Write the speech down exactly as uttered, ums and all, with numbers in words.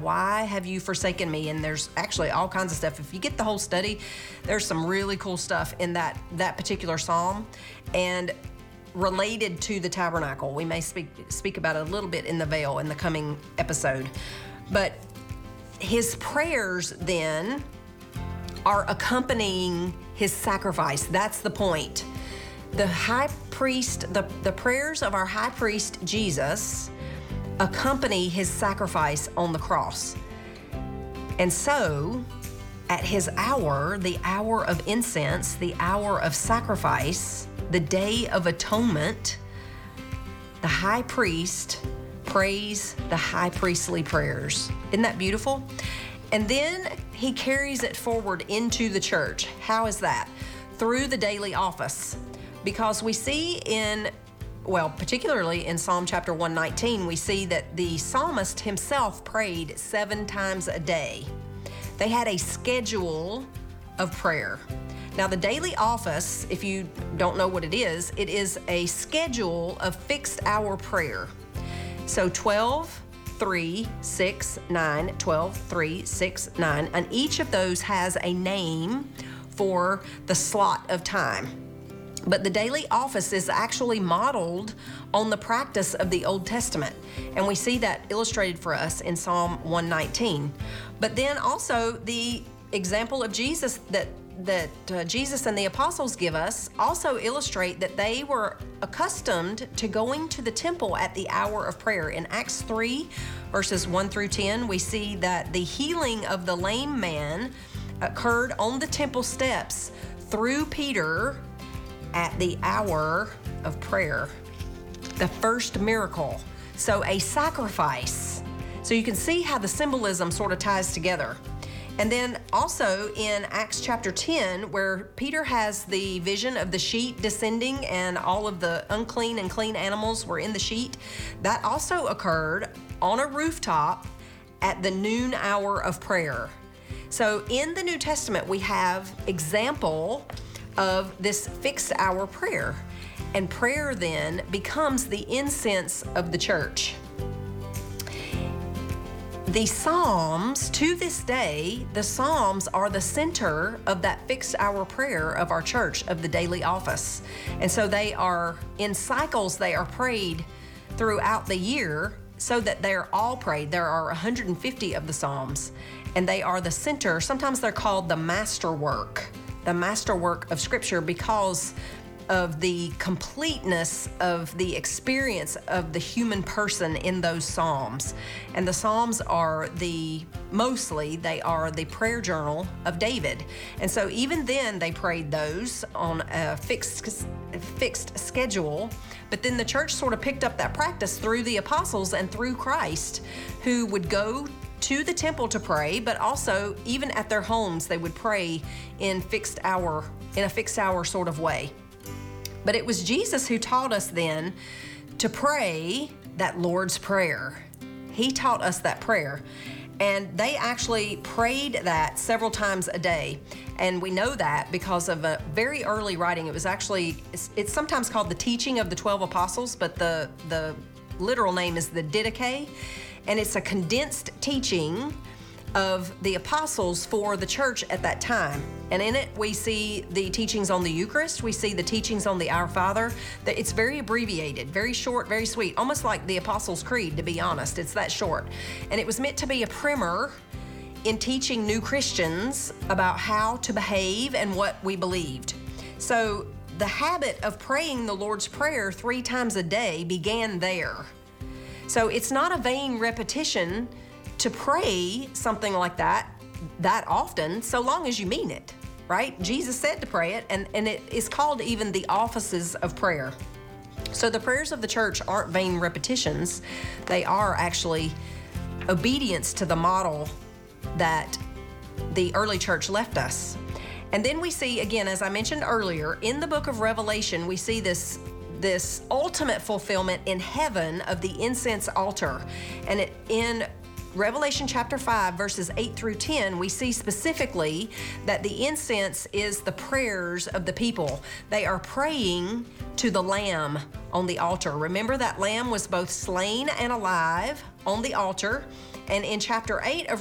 why have you forsaken me? And there's actually all kinds of stuff. If you get the whole study, there's some really cool stuff in that, that particular psalm. And related to the tabernacle, we may speak, speak about it a little bit in the veil in the coming episode. But his prayers then are accompanying his sacrifice. That's the point. The high priest, the, the prayers of our high priest Jesus accompany his sacrifice on the cross. And so, at his hour, the hour of incense, the hour of sacrifice, the day of atonement, the high priest prays the high priestly prayers. Isn't that beautiful? And then he carries it forward into the church. How is that? Through the daily office. Because we see in, well, particularly in Psalm chapter one nineteen, we see that the psalmist himself prayed seven times a day. They had a schedule of prayer. Now, the daily office, if you don't know what it is, it is a schedule of fixed hour prayer. So twelve, three, six, nine, twelve, three, six, nine, and each of those has a name for the slot of time. But the daily office is actually modeled on the practice of the Old Testament. And we see that illustrated for us in Psalm one nineteen. But then also the example of Jesus that that uh, Jesus and the apostles give us also illustrate that they were accustomed to going to the temple at the hour of prayer. In Acts three, verses one through ten, we see that the healing of the lame man occurred on the temple steps through Peter at the hour of prayer. The first miracle. So a sacrifice. So you can see how the symbolism sort of ties together. And then also in Acts chapter ten, where Peter has the vision of the sheet descending and all of the unclean and clean animals were in the sheet, that also occurred on a rooftop at the noon hour of prayer. So in the New Testament, we have example of this fixed hour prayer. And prayer then becomes the incense of the church. The Psalms, to this day, the Psalms are the center of that fixed hour prayer of our church, of the daily office. And so they are, in cycles, they are prayed throughout the year so that they're all prayed. There are one hundred fifty of the Psalms, and they are the center. Sometimes they're called the masterwork, the masterwork of Scripture, because of the completeness of the experience of the human person in those Psalms. And the Psalms are the, mostly, they are the prayer journal of David. And so even then they prayed those on a fixed, fixed schedule. But then the church sort of picked up that practice through the apostles and through Christ, who would go to the temple to pray, but also even at their homes, they would pray in fixed hour, in a fixed hour sort of way. But it was Jesus who taught us then to pray that Lord's Prayer. He taught us that prayer. And they actually prayed that several times a day. And we know that because of a very early writing. It was actually, it's, it's sometimes called the Teaching of the Twelve Apostles, but the, the literal name is the Didache. And it's a condensed teaching of the apostles for the church at that time. And in it, we see the teachings on the Eucharist. We see the teachings on the Our Father. It's very abbreviated, very short, very sweet, almost like the Apostles' Creed, to be honest. It's that short. And it was meant to be a primer in teaching new Christians about how to behave and what we believed. So the habit of praying the Lord's Prayer three times a day began there. So it's not a vain repetition to pray something like that that often, so long as you mean it, right? Jesus said to pray it, and, and it is called even the offices of prayer. So the prayers of the church aren't vain repetitions. They are actually obedience to the model that the early church left us. And then we see, again, as I mentioned earlier, in the book of Revelation, we see this this ultimate fulfillment in heaven of the incense altar. And it, in Revelation chapter five, verses eight through ten, we see specifically that the incense is the prayers of the people. They are praying to the Lamb on the altar. Remember that Lamb was both slain and alive on the altar, And in chapter eight of